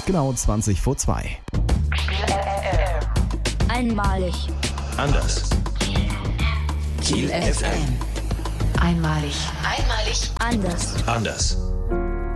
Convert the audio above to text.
Genau 20 vor 2. Einmalig. Anders. Kiel FM. Einmalig. Einmalig. Anders. Anders.